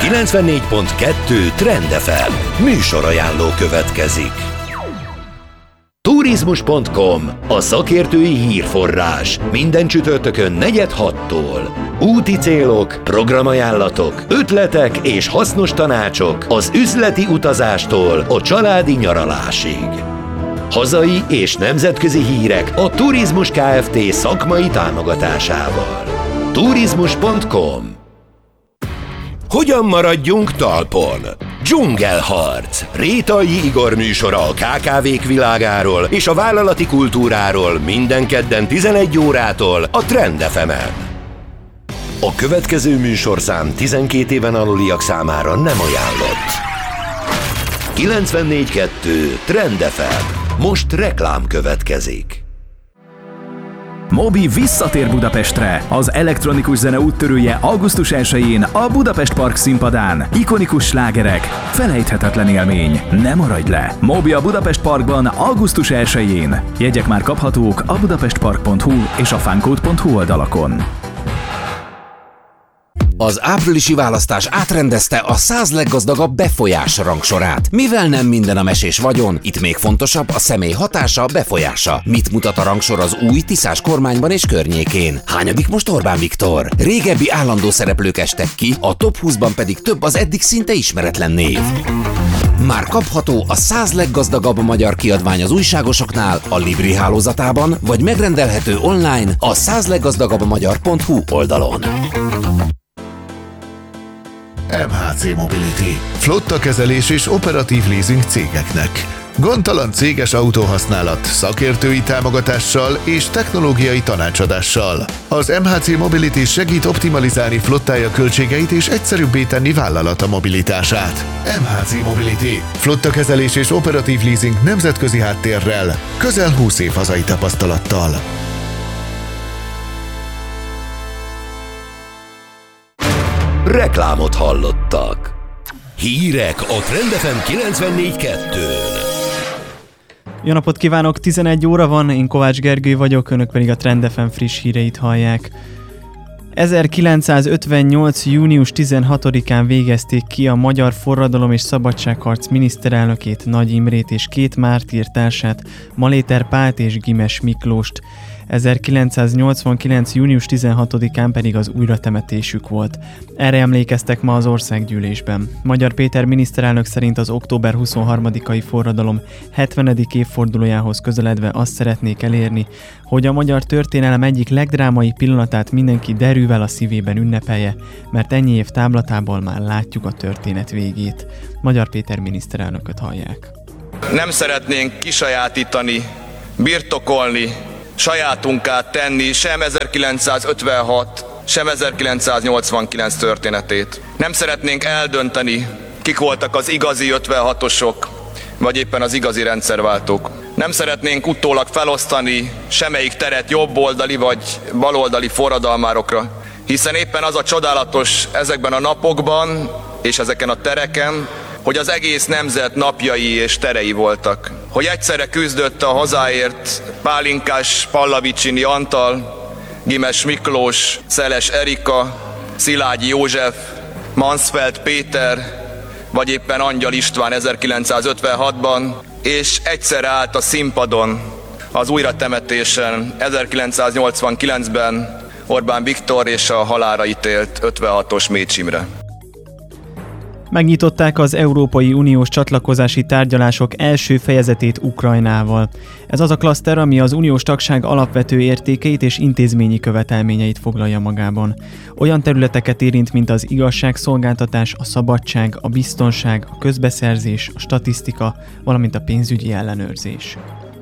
94.2 Trend FM műsorajánló következik. Turizmus.com, a szakértői hírforrás. Minden csütörtökön 4-6-tól. Úti célok, programajánlatok, ötletek és hasznos tanácsok az üzleti utazástól a családi nyaralásig. Hazai és nemzetközi hírek a Turizmus Kft. Szakmai támogatásával. Turizmus.com. Hogyan maradjunk talpon? Dzsungelharc. Rétalyi Igor műsora a KKV-k világáról és a vállalati kultúráról minden kedden 11 órától a Trend FM-en. A következő műsorszám 12 éven aluliak számára nem ajánlott. 94.2 Trend FM. Most reklám következik. Mobi visszatér Budapestre. Az elektronikus zene úttörője augusztus 1-én a Budapest Park színpadán. Ikonikus slágerek, felejthetetlen élmény. Ne maradj le! Mobi a Budapest Parkban augusztus 1-én. Jegyek már kaphatók a budapestpark.hu és a funcode.hu oldalakon. Az áprilisi választás átrendezte a 100 leggazdagabb befolyás rangsorát. Mivel nem minden a mesés vagyon, itt még fontosabb a személy hatása, befolyása. Mit mutat a rangsor az új Tiszás kormányban és környékén? Hányadik most Orbán Viktor? Régebbi állandó szereplők estek ki, a top 20-ban pedig több az eddig szinte ismeretlen név. Már kapható a 100 leggazdagabb magyar kiadvány az újságosoknál, a Libri hálózatában, vagy megrendelhető online a 100leggazdagabbmagyar.hu oldalon. MHC Mobility. Flottakezelés és operatív leasing cégeknek. Gondtalan céges autóhasználat, szakértői támogatással és technológiai tanácsadással. Az MHC Mobility segít optimalizálni flottája költségeit és egyszerűbbé tenni vállalata mobilitását. MHC Mobility. Flottakezelés és operatív leasing nemzetközi háttérrel, közel 20 év hazai tapasztalattal. Reklámot hallottak. Hírek a Trend FM 94.2-n. Jó napot kívánok, 11 óra van, én Kovács Gergő vagyok, önök pedig a Trend FM friss híreit hallják. 1958. június 16-án végezték ki a Magyar Forradalom és Szabadságharc miniszterelnökét, Nagy Imrét és két mártírtársát, Maléter Pált és Gimes Miklóst. 1989. június 16-án pedig az újratemetésük volt. Erre emlékeztek ma az országgyűlésben. Magyar Péter miniszterelnök szerint az október 23-ai forradalom 70. évfordulójához közeledve azt szeretnék elérni, hogy a magyar történelem egyik legdrámai pillanatát mindenki derűvel a szívében ünnepelje, mert ennyi év táblatából már látjuk a történet végét. Magyar Péter miniszterelnököt hallják. Nem szeretnénk kisajátítani, birtokolni, sajátunká tenni sem 1956, sem 1989 történetét. Nem szeretnénk eldönteni, kik voltak az igazi 56-osok, vagy éppen az igazi rendszerváltók. Nem szeretnénk utólag felosztani semmelyik teret jobboldali vagy baloldali forradalmárokra, hiszen éppen az a csodálatos ezekben a napokban és ezeken a tereken, hogy az egész nemzet napjai és terei voltak. Hogy egyszerre küzdött a hazáért Pálinkás Pallavicsini Antal, Gimes Miklós, Szeles Erika, Szilágyi József, Mansfeld Péter, vagy éppen Angyal István 1956-ban, és egyszerre állt a színpadon az újratemetésen 1989-ben Orbán Viktor és a halálra ítélt 56-os Mécs Imre. Megnyitották az Európai Uniós csatlakozási tárgyalások első fejezetét Ukrajnával. Ez az a klaszter, ami az uniós tagság alapvető értékeit és intézményi követelményeit foglalja magában. Olyan területeket érint, mint az igazságszolgáltatás, a szabadság, a biztonság, a közbeszerzés, a statisztika, valamint a pénzügyi ellenőrzés.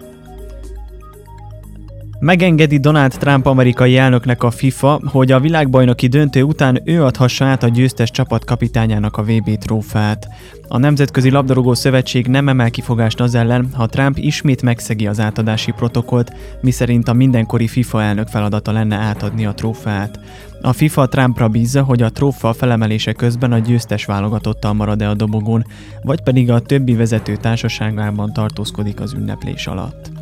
Megengedi Donald Trump amerikai elnöknek a FIFA, hogy a világbajnoki döntő után ő adhassa át a győztes csapat kapitányának a VB trófeát. A Nemzetközi Labdarúgó Szövetség nem emel kifogást az ellen, ha Trump ismét megszegi az átadási protokollt, miszerint a mindenkori FIFA elnök feladata lenne átadni a trófeát. A FIFA Trumpra bízza, hogy a trófea felemelése közben a győztes válogatottal marad-e a dobogón, vagy pedig a többi vezető társaságában tartózkodik az ünneplés alatt.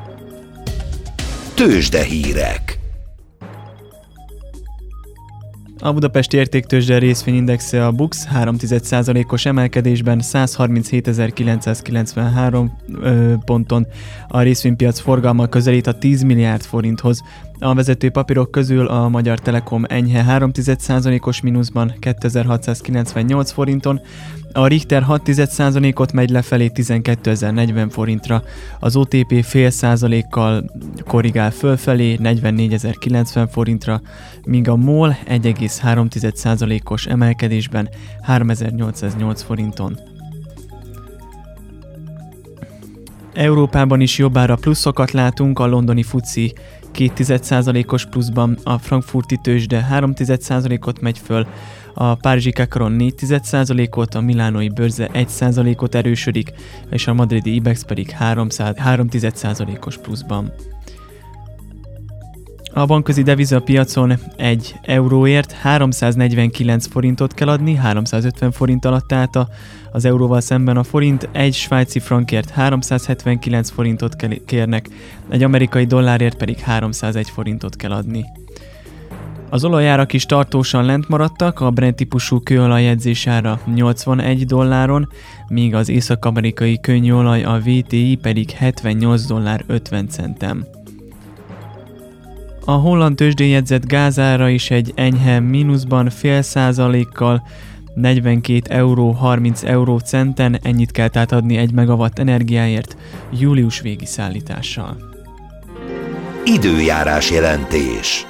Tőzsdehírek. A Budapesti Értéktőzsde részvényindexe a BUX 0,3%-os emelkedésben 137.993 ponton, a részvénypiac forgalma közelít a 10 milliárd forinthoz. A vezető papírok közül a Magyar Telekom enyhe 0,3%-os mínuszban 2698 forinton, a Richter 0,6%-ot megy lefelé 12.040 forintra, az OTP 0,5%-kal korrigál fölfelé 44.090 forintra, míg a MOL 1,3%-os emelkedésben 3.808 forinton. Európában is jobbára pluszokat látunk, a londoni FTSE 0,2%-os pluszban, a frankfurti tőzsde 0,3%-ot megy föl, a párizsi Kakaron 0,4%-ot, a milánói bőrze 1%-ot erősödik, és a madridi IBEX pedig 0,3%-os pluszban. A bankközi devizapiacon 1 euróért 349 forintot kell adni, 350 forint alatt állt az euróval szemben a forint, egy svájci frankért 379 forintot kérnek, egy amerikai dollárért pedig 301 forintot kell adni. Az olajárak is tartósan lent maradtak, a Brent típusú kőolaj jegyzésára 81 dolláron, míg az észak-amerikai könnyűolaj, a WTI pedig 78 dollár 50 centem. A holland tőzsdén jegyzett gázára is egy enyhe mínuszban 0,5%-kal 42 euró 30 centen, ennyit kell tehát adni 1 megawatt energiáért július végi szállítással. Időjárás jelentés.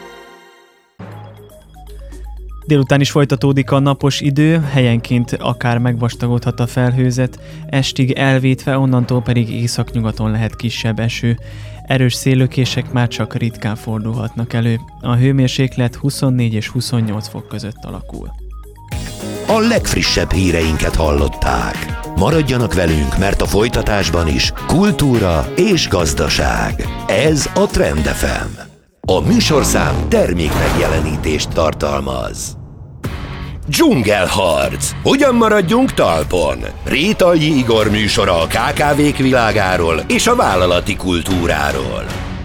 Délután is folytatódik a napos idő, helyenként akár megvastagodhat a felhőzet, estig elvétve, onnantól pedig északnyugaton lehet kisebb eső. Erős széllökések már csak ritkán fordulhatnak elő. A hőmérséklet 24 és 28 fok között alakul. A legfrissebb híreinket hallották. Maradjanak velünk, mert a folytatásban is kultúra és gazdaság. Ez a Trend FM. A műsorszám termék megjelenítést tartalmaz. Dzsungelharc. Hogyan maradjunk talpon? Rétalji Igor műsora a KKV-k világáról és a vállalati kultúráról.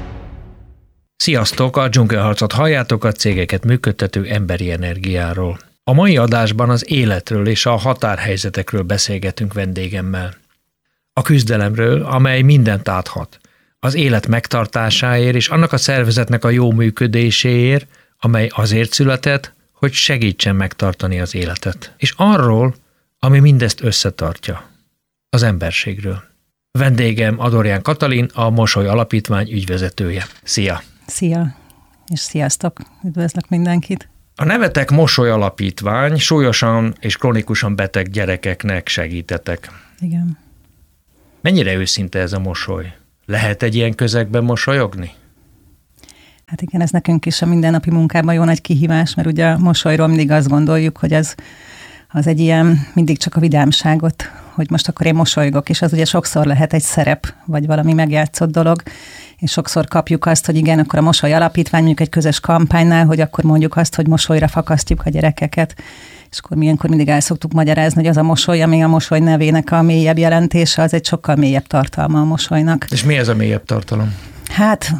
Sziasztok! A Dzsungelharcot halljátok, a cégeket működtető emberi energiáról. A mai adásban az életről és a határhelyzetekről beszélgetünk vendégemmel. A küzdelemről, amely mindent áthat. Az élet megtartásáért és annak a szervezetnek a jó működéséért, amely azért született, hogy segítsen megtartani az életet. És arról, ami mindezt összetartja. Az emberségről. Vendégem Adorján Katalin, a Mosoly Alapítvány ügyvezetője. Szia! Szia! És sziasztok! Üdvözlök mindenkit! A nevetek Mosoly Alapítvány, súlyosan és kronikusan beteg gyerekeknek segítetek. Igen. Mennyire őszinte ez a mosoly? Lehet egy ilyen közegben mosolyogni? Hát igen, ez nekünk is a mindennapi munkában jó nagy kihívás, mert ugye a mosolyról mindig azt gondoljuk, hogy az egy ilyen, mindig csak a vidámságot, hogy most akkor én mosolygok, és az ugye sokszor lehet egy szerep, vagy valami megjátszott dolog, és sokszor kapjuk azt, hogy igen, akkor a Mosoly Alapítvány, mondjuk egy közös kampánynál, hogy akkor mondjuk azt, hogy mosolyra fakasztjuk a gyerekeket, és akkor mi ilyenkor mindig el szoktuk magyarázni, hogy az a mosoly, ami a mosoly nevének a mélyebb jelentése, az egy sokkal mélyebb tartalma a mosolynak. És mi ez a mélyebb tartalom? Hát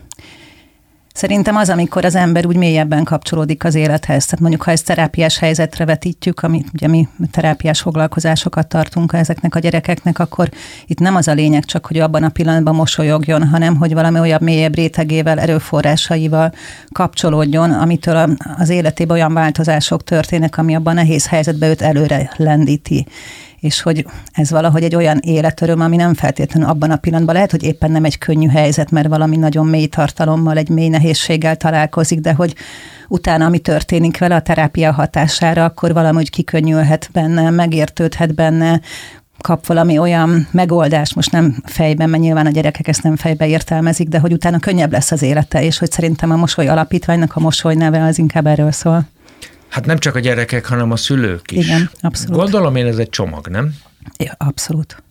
szerintem az, amikor az ember úgy mélyebben kapcsolódik az élethez. Tehát mondjuk, ha ezt terápiás helyzetre vetítjük, amit ugye mi terápiás foglalkozásokat tartunk ezeknek a gyerekeknek, akkor itt nem az a lényeg csak, hogy abban a pillanatban mosolyogjon, hanem hogy valami olyan mélyebb rétegével, erőforrásaival kapcsolódjon, amitől az életében olyan változások történnek, ami abban a nehéz helyzetben őt előre lendíti. És hogy ez valahogy egy olyan életöröm, ami nem feltétlenül abban a pillanatban lehet, hogy éppen nem egy könnyű helyzet, mert valami nagyon mély tartalommal, egy mély nehézséggel találkozik, de hogy utána, ami történik vele a terápia hatására, akkor valahogy kikönnyülhet benne, megértődhet benne, kap valami olyan megoldást, most nem fejben, mert nyilván a gyerekek ezt nem fejbe értelmezik, de hogy utána könnyebb lesz az élete, és hogy szerintem a Mosoly Alapítványnak a Mosoly neve az inkább erről szól. Hát nem csak a gyerekek, hanem a szülők is. Igen, abszolút. Gondolom én, ez egy csomag, nem? Ja, abszolút.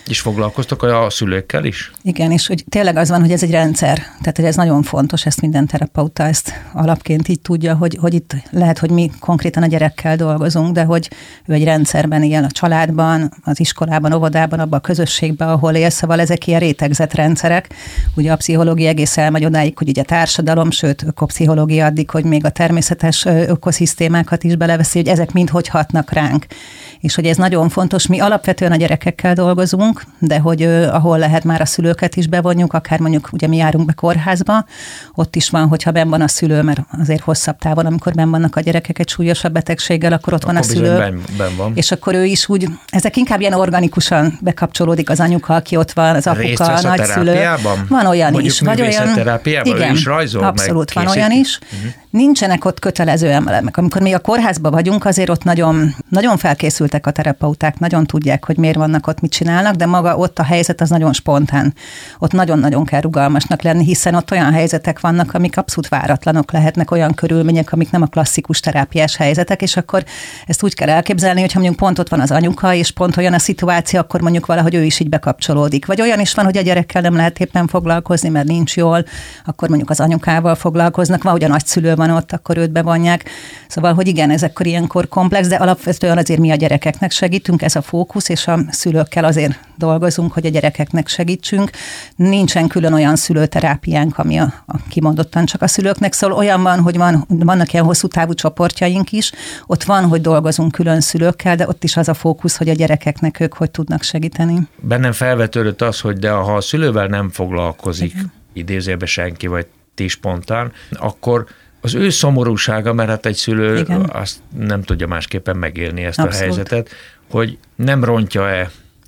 És foglalkoztok a szülőkkel is? Igen, és hogy tényleg az van, hogy ez egy rendszer, tehát hogy ez nagyon fontos, ezt minden terapeuta ezt alapként így tudja, hogy itt lehet, hogy mi konkrétan a gyerekkel dolgozunk, de hogy ő egy rendszerben él a családban, az iskolában, óvodában, abban a közösségben, ahol él, szóval ezek ilyen rétegzett rendszerek. Ugye a pszichológia egész elmegy odáig, hogy ugye a társadalom, sőt, ökopszichológia addig, hogy még a természetes ökoszisztémákat is beleveszi, hogy ezek mind hogy hatnak ránk. És hogy ez nagyon fontos, mi alapvetően a gyerekekkel dolgozunk, de hogy ahol lehet már a szülőket is bevonjuk, akár mondjuk ugye mi járunk be kórházba, ott is van, hogyha benn van a szülő, mert azért hosszabb távon, amikor benn vannak a gyerekek egy súlyosabb betegséggel, akkor ott van a szülő. Ben van. És akkor ő is úgy, ezek inkább ilyen organikusan bekapcsolódik az anyuka, aki ott van, az apuka, a nagyszülő. Van olyan mondjuk is. Vagy olyan, terápiában, igen, ő is rajzol, abszolút meg van olyan is. Nincsenek ott kötelező elemek. Amikor mi a kórházban vagyunk, azért ott nagyon, nagyon felkészültek a terapeuták, nagyon tudják, hogy miért vannak ott, mit csinálnak, de maga ott a helyzet az nagyon spontán. Ott nagyon-nagyon kell rugalmasnak lenni, hiszen ott olyan helyzetek vannak, amik abszolút váratlanok lehetnek, olyan körülmények, amik nem a klasszikus terápiás helyzetek, és akkor ezt úgy kell elképzelni, hogy ha mondjuk pont ott van az anyuka, és pont olyan a szituáció, akkor mondjuk valahogy ő is így bekapcsolódik. Vagy olyan is van, hogy a gyerekkel nem lehet éppen foglalkozni, mert nincs jól, akkor mondjuk az anyukával foglalkoznak, vagy a nagyszülő van ott, akkor őt bevonják. Szóval, hogy igen, ez akkor ilyenkor komplex, de alapvetően azért mi a gyerekeknek segítünk, ez a fókusz, és a szülőkkel azért dolgozunk, hogy a gyerekeknek segítsünk. Nincsen külön olyan szülőterápiánk, ami a kimondottan csak a szülőknek szól. Olyan van, hogy vannak ilyen hosszú távú csoportjaink is, ott van, hogy dolgozunk külön szülőkkel, de ott is az a fókusz, hogy a gyerekeknek ők hogy tudnak segíteni. Bennem felvetődött az, hogy de ha a szülővel nem foglalkozik, idézőjelben senki, vagy ti spontán, akkor az ő szomorúsága, mert hát egy szülő azt nem tudja másképpen megélni ezt a helyzetet, hogy nem rontja-e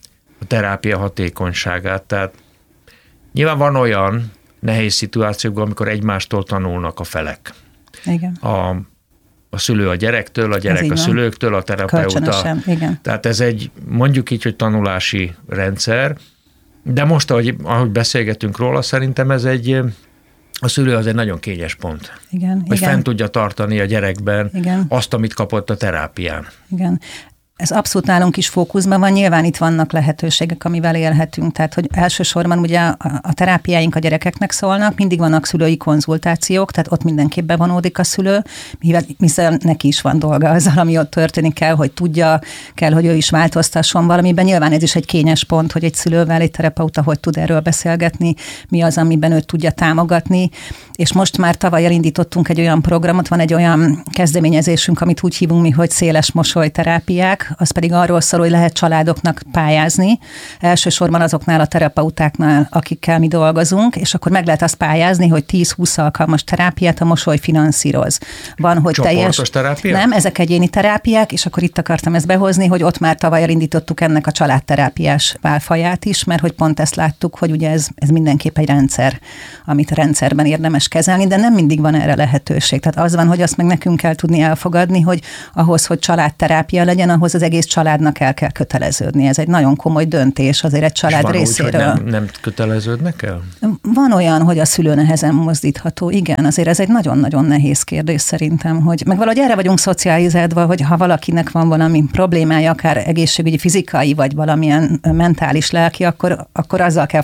a terápia hatékonyságát. Tehát nyilván van olyan nehéz szituációkban, amikor egymástól tanulnak a felek. Igen. A szülő a gyerektől, a gyerek a szülőktől, a terapeuta. Tehát ez egy, mondjuk így, hogy tanulási rendszer, de most, ahogy beszélgetünk róla, szerintem ez a szülő az egy nagyon kényes pont. Hogy fent tudja tartani a gyerekben azt, amit kapott a terápián. Igen. Ez abszolút nálunk is fókuszban van, nyilván itt vannak lehetőségek, amivel élhetünk, tehát hogy elsősorban ugye a terápiáink a gyerekeknek szólnak, mindig vannak szülői konzultációk, tehát ott mindenképp bevonódik a szülő, hiszen neki is van dolga azzal, ami ott történik, hogy tudja, hogy ő is változtasson valamiben. Nyilván ez is egy kényes pont, hogy egy szülővel egy terapeuta hogy tud erről beszélgetni, mi az, amiben őt tudja támogatni, és most már tavaly elindítottunk egy olyan programot, van egy olyan kezdeményezésünk, amit úgy hívunk mi, hogy széles mosolyterápiák, az pedig arról szól, hogy lehet családoknak pályázni, elsősorban azoknál a terapeutáknál, akikkel mi dolgozunk, és akkor meg lehet azt pályázni, hogy 10-20 alkalmas terápiát a mosoly finanszíroz. Van, hogy csoportos terápia? Nem, ezek egyéni terápiák, és akkor itt akartam ezt behozni, hogy ott már tavaly elindítottuk ennek a családterápiás válfaját is, mert hogy pont ezt láttuk, hogy ugye ez mindenképp egy rendszer, amit a rendszerben érdemes kezelni, de nem mindig van erre lehetőség. Tehát az van, hogy azt meg nekünk kell tudni elfogadni, hogy ahhoz, hogy családterápia legyen, ahhoz az egész családnak el kell köteleződni. Ez egy nagyon komoly döntés azért egy család van részéről. Úgy, hogy nem köteleződnek el? Van olyan, hogy a szülő nehezen mozdítható. Igen, azért ez egy nagyon-nagyon nehéz kérdés szerintem, hogy meg valahogy erre vagyunk szocializálva, hogy ha valakinek van valami problémája, akár egészségügyi, fizikai, vagy valamilyen mentális, lelki, akkor azzal kell